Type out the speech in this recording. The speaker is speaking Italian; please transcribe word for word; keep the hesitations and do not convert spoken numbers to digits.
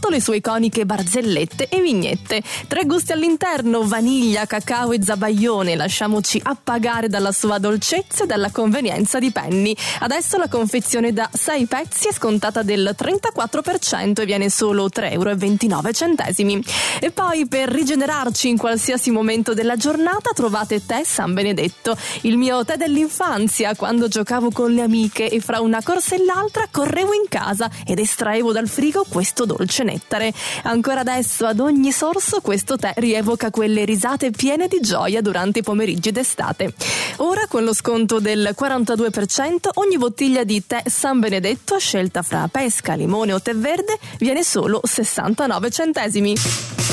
sotto le sue iconiche barzellette e vignette. Tre gusti all'interno: vaniglia, cacao e zabaione. Lasciamoci appagare dalla sua dolcezza e dalla convenienza di Penny. Adesso la confezione da sei pezzi è scontata del trentaquattro per cento e viene solo tre euro e ventinove centesimi. E poi, per rigenerarci in qualsiasi momento della giornata, trovate Tè San Benedetto, il mio tè dell'infanzia, quando giocavo con le amiche e fra una corsa e l'altra correvo in casa ed estraevo dal frigo questo dolce nettare. Ancora adesso, ad ogni sorso, questo tè rievoca quelle risate piene di gioia durante i pomeriggi d'estate. Ora, con lo sconto del quarantadue per cento, ogni bottiglia di Tè San Benedetto, scelta fra pesca, limone o tè verde, viene solo sessantanove centesimi.